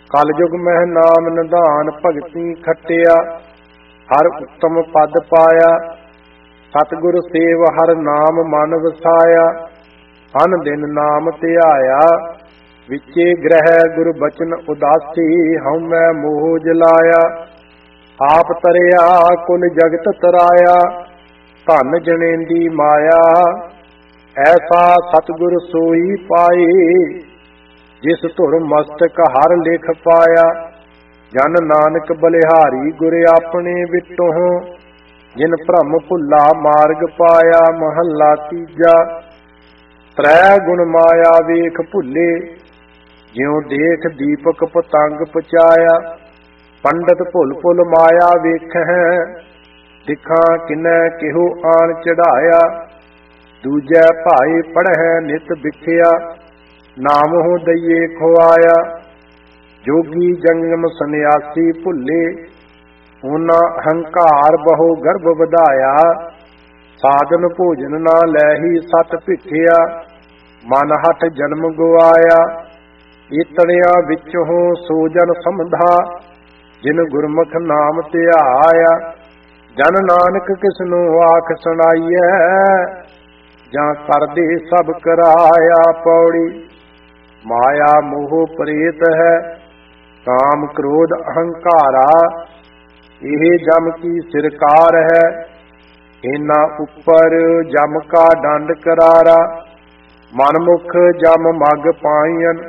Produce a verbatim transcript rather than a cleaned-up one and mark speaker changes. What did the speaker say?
Speaker 1: कलयुग मह नाम निधान भगती खटिया, हर उत्तम पद पाया। सतगुर सेव हर नाम मन वसाया, अन दिन नाम ध्याया। विचे ग्रह गुर बचन उदासी, हऊँ मैं मोह जलाया। आप तरिया कुल जगत तराया, धन जनेंदी माया। ऐसा सतगुर सोई पाए, जिस धुर मस्तक हर लिख पाया। जन नानक बलिहारी गुर अपने विटों, जिन भ्रम भुला मार्ग पाया। महला तीजा। त्रै गुण माया वेख भुले, ज्यों देख दीपक पतंग पचाया। पंडित भुल भुल माया वेखै, दिखा किनै किहो आन चढ़ाया। दूजै भाई पढ़ै नित बिखिया, नामों दइए खुआया। जोगी जंगम सन्यासी भुले, ऊना अहंकार बहु गर्भ ਵਧਾਇਆ। साधन भोजन ना लैही सत भिठिया, मन हठ जन्म गवाया। इतनिया विचों सो जन समझा, जिन गुरमुख नाम ध्याया। जन नानक किसनु आख सुनाइए, ਜਾਂ ਕਰਦੇ ਸਭ ਕਰਾਇਆ। ਪੌੜੀ। ਮਾਇਆ ਮੋਹ ਪ੍ਰੇਤ ਹੈ, ਕਾਮ ਕ੍ਰੋਧ ਅਹੰਕਾਰਾ। ਇਹ ਜਮ ਕੀ ਸਿਰਕਾਰ ਹੈ, ਇਹਨਾਂ ਉੱਪਰ ਜਮ ਕਾ ਦੰਡ ਕਰਾਰਾ। ਮਨਮੁਖ ਜਮ ਮਗ ਪਾਈਨ,